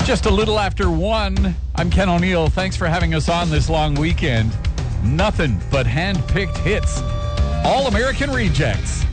Just a little after 1. I'm Ken O'Neill. Thanks for having us on this long weekend. Nothing but hand-picked hits. All American rejects.